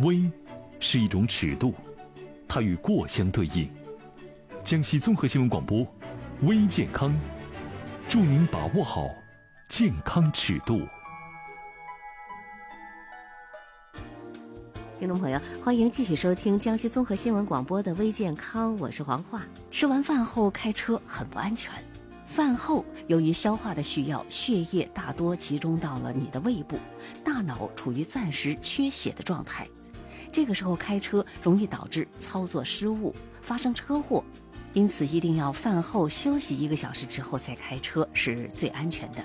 微是一种尺度，它与过相对应。江西综合新闻广播，微健康，祝您把握好健康尺度。 听众朋友，欢迎继续收听江西综合新闻广播的微健康，我是黄华。吃完饭后开车很不安全。饭后由于消化的需要，血液大多集中到了你的胃部，大脑处于暂时缺血的状态。这个时候开车容易导致操作失误，发生车祸。因此一定要饭后休息1个小时之后再开车是最安全的。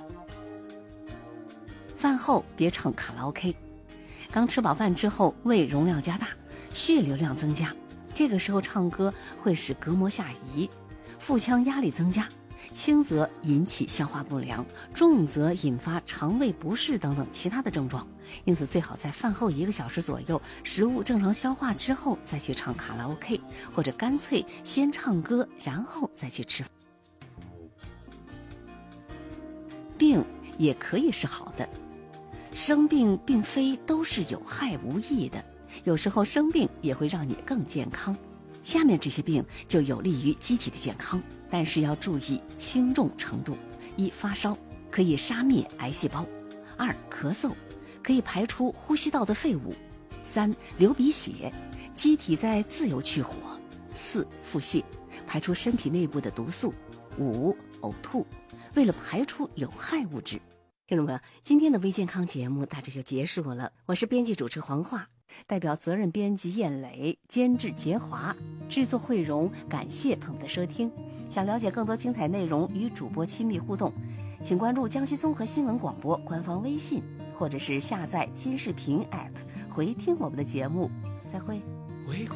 饭后别唱卡拉 OK。刚吃饱饭之后，胃容量加大，血流量增加，这个时候唱歌会使隔膜下移，腹腔压力增加，轻则引起消化不良，重则引发肠胃不适等等其他的症状。因此最好在饭后1个小时左右，食物正常消化之后再去唱卡拉 OK， 或者干脆先唱歌然后再去吃。病也可以是好的，生病并非都是有害无益的，有时候生病也会让你更健康。下面这些病就有利于机体的健康，但是要注意轻重程度。1. 发烧，可以杀灭癌细胞。2. 咳嗽，可以排出呼吸道的废物。3. 流鼻血，机体在自由去火。4. 腹泻，排出身体内部的毒素。5. 呕吐，为了排出有害物质。听众朋友，今天的微健康节目大致就结束了。我是编辑主持黄华，代表责任编辑燕磊，监制杰华，制作慧荣，感谢朋友的收听。想了解更多精彩内容与主播亲密互动，请关注江西综合新闻广播官方微信，或者是下载金视频 App 回听我们的节目。再会。